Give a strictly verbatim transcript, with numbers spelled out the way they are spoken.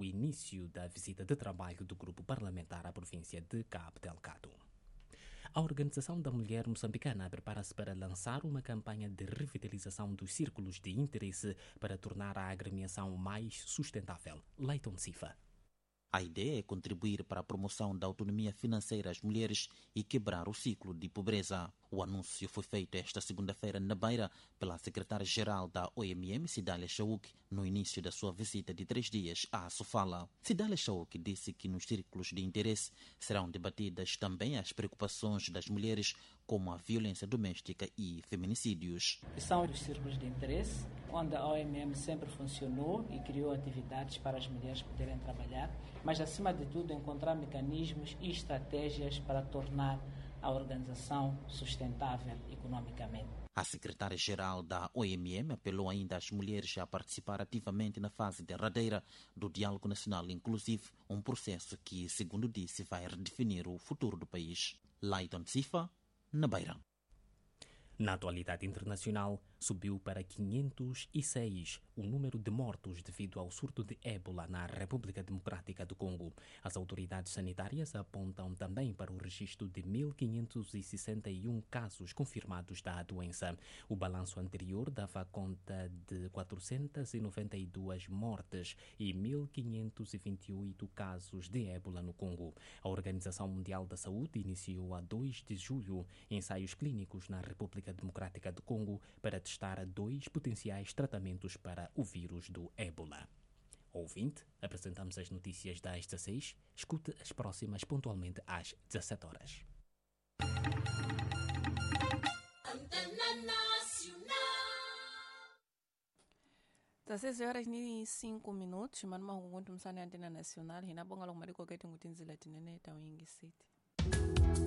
o início da visita de trabalho do grupo parlamentar à província de Cabo Delgado. A Organização da Mulher Moçambicana prepara-se para lançar uma campanha de revitalização dos círculos de interesse para tornar a agremiação mais sustentável. Leiton Cifa. A ideia é contribuir para a promoção da autonomia financeira às mulheres e quebrar o ciclo de pobreza. O anúncio foi feito esta segunda-feira na Beira pela secretária-geral da O M M, Cidália Chauk, no início da sua visita de três dias à Sofala. Cidália Chauk disse que nos círculos de interesse serão debatidas também as preocupações das mulheres, como a violência doméstica e feminicídios. São os círculos de interesse, onde a O M M sempre funcionou e criou atividades para as mulheres poderem trabalhar, mas acima de tudo encontrar mecanismos e estratégias para tornar a organização sustentável economicamente. A secretária-geral da O M M apelou ainda às mulheres a participar ativamente na fase derradeira do Diálogo Nacional Inclusivo, um processo que, segundo disse, vai redefinir o futuro do país. Leiton Cifa, na Beira. Na atualidade internacional, subiu para quinhentos e seis o número de mortos devido ao surto de ébola na República Democrática do Congo. As autoridades sanitárias apontam também para o registro de mil quinhentos e sessenta e um casos confirmados da doença. O balanço anterior dava conta de quatrocentas e noventa e duas mortes e mil quinhentos e vinte e oito casos de ébola no Congo. A Organização Mundial da Saúde iniciou a dois de julho ensaios clínicos na República Democrática do Congo para testar dois potenciais tratamentos para o vírus do ébola. Ouvinte, apresentamos as notícias das dezasseis. Escute as próximas pontualmente às dezassete horas. dezasseis horas e cinco minutos, mano, mas o Antena Nacional, hina bonga long mariko kete ngutinzila tinene tawingi city.